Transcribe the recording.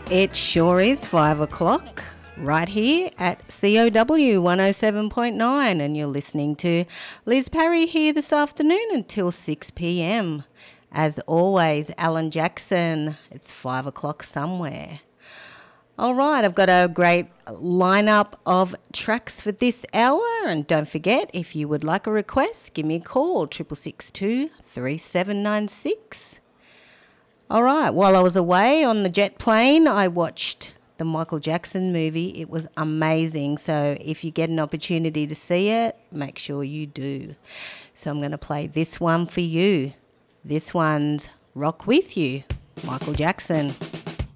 It sure is 5 o'clock right here at COW 107.9, and you're listening to Liz Parry here this afternoon until 6 p.m. As always, Alan Jackson, it's 5 o'clock somewhere. All right, I've got a great lineup of tracks for this hour, and don't forget, if you would like a request, give me a call, 6662 3796. All right, while I was away on the jet plane, I watched the Michael Jackson movie. It was amazing. So if you get an opportunity to see it, make sure you do. So I'm going to play this one for you. This one's Rock With You, Michael Jackson.